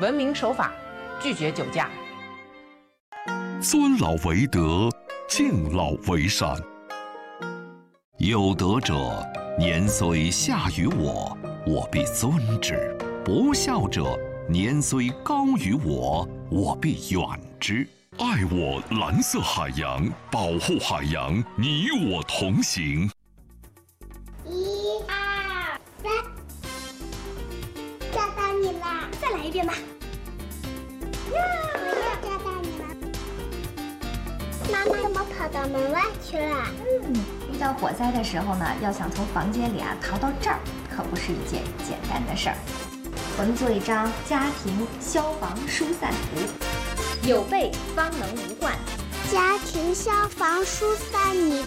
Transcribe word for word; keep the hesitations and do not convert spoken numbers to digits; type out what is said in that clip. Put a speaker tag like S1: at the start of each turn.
S1: 文明守法，拒绝酒驾。
S2: 尊老为德，敬老为善。有德者，年虽下于我，我必尊之；不孝者，年虽高于我，我必远之。爱我蓝色海洋，保护海洋，你我同行。
S3: 一二三，抓到你啦！
S4: 再来一遍吧。
S3: 我又抓到你了。妈妈怎么跑到门外去了？
S4: 嗯，遇到火灾的时候呢，要想从房间里啊逃到这儿，可不是一件简单的事儿。我们做一张家庭消防疏散图，有备方能无患。
S3: 家庭消防疏散你